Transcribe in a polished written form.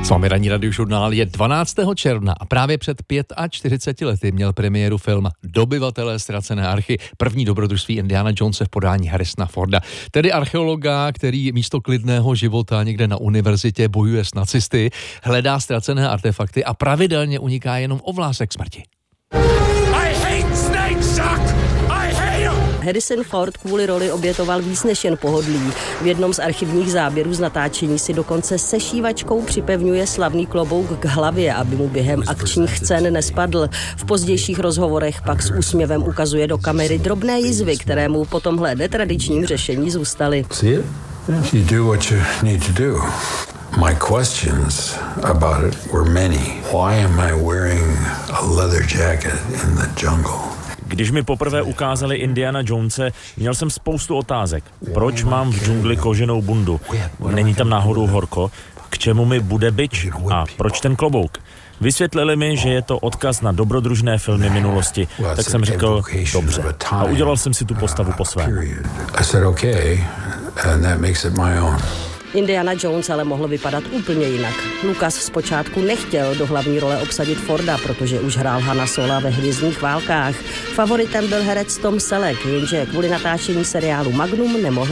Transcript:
S vámi ranní radiožurnál je 12. června a právě před 45 lety měl premiéru film Dobyvatelé ztracené archy, první dobrodružství Indiana Jonese v podání Harrisona Forda. Tedy archeologa, který místo klidného života někde na univerzitě bojuje s nacisty, hledá ztracené artefakty a pravidelně uniká jenom o vlásek smrti. Harrison Ford kvůli roli obětoval víc než jen pohodlí. V jednom z archivních záběrů z natáčení si dokonce sešívačkou připevňuje slavný klobouk k hlavě, aby mu během akčních scén nespadl. V pozdějších rozhovorech pak s úsměvem ukazuje do kamery drobné jizvy, které mu po tomhle netradičním řešení zůstaly. My questions about it were many. Why am I wearing a leather jacket in the jungle? Když mi poprvé ukázali Indiana Jonese, měl jsem spoustu otázek. Proč mám v džungli koženou bundu? Není tam náhodou horko? K čemu mi bude bič? A proč ten klobouk? Vysvětlili mi, že je to odkaz na dobrodružné filmy minulosti. Tak jsem řekl, dobře. A udělal jsem si tu postavu po svém. Indiana Jones ale mohl vypadat úplně jinak. Lucas zpočátku nechtěl do hlavní role obsadit Forda, protože už hrál Hana Sola ve Hvězdných válkách. Favoritem byl herec Tom Selleck, jenže kvůli natáčení seriálu Magnum nemohl